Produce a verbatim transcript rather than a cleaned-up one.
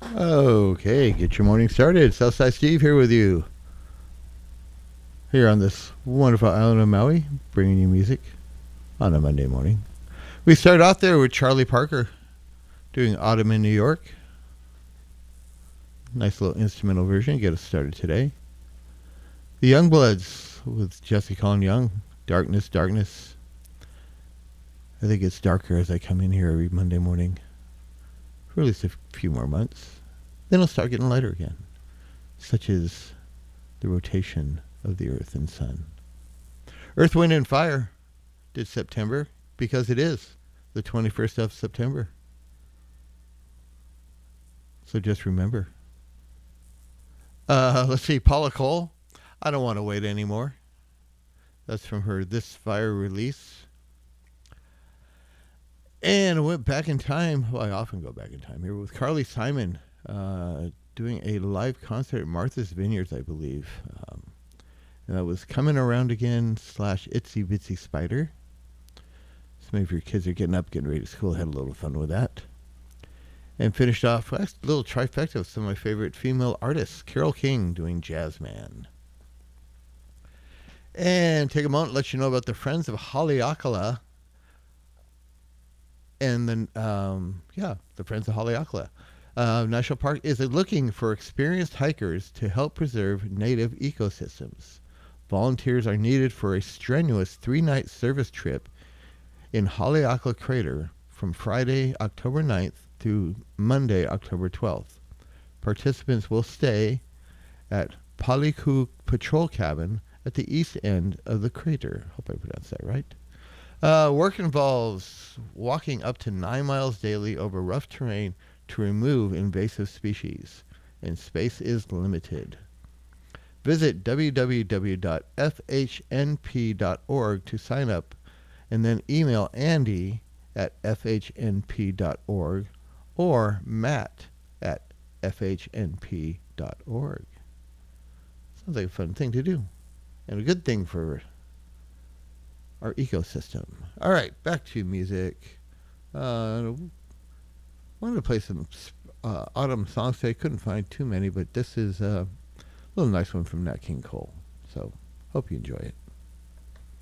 Okay, get your morning started. Southside Steve here with you. Here on this wonderful island of Maui, bringing you music on a Monday morning. We start off there with Charlie Parker doing Autumn in New York. Nice little instrumental version, get us started today. The Youngbloods with Jesse Colin Young, Darkness, Darkness. I think it's darker as I come in here every Monday morning. For at least a few more months. Then it'll start getting lighter again. Such is the rotation of the earth and sun. Earth, Wind, and Fire did September because it is the twenty-first of September. So just remember. Uh, let's see, Paula Cole, I Don't Want to Wait Anymore. That's from her This Fire release. And I went back in time. Well, I often go back in time here with Carly Simon uh, doing a live concert at Martha's Vineyards, I believe. Um, and that was Coming Around Again slash Itsy Bitsy Spider. So maybe if your kids are getting up, getting ready to school, had a little fun with that. And finished off with a little trifecta of some of my favorite female artists. Carole King doing Jazzman. And take a moment to let you know about the Friends of Haleakala. And then, um, yeah, the Friends of Haleakala uh, National Park is looking for experienced hikers to help preserve native ecosystems. Volunteers are needed for a strenuous three-night service trip in Haleakala Crater from Friday, October ninth to Monday, October twelfth. Participants will stay at Paliku Patrol Cabin at the east end of the crater. Hope I pronounced that right. Uh, work involves walking up to nine miles daily over rough terrain to remove invasive species, and space is limited. Visit w w w dot f h n p dot org to sign up, and then email Andy at f h n p dot org or Matt at f h n p dot org. Sounds like a fun thing to do, and a good thing for our ecosystem. All right, back to music. Uh, wanted to play some uh, autumn songs today. Couldn't find too many, but this is a little nice one from Nat King Cole. So, hope you enjoy it.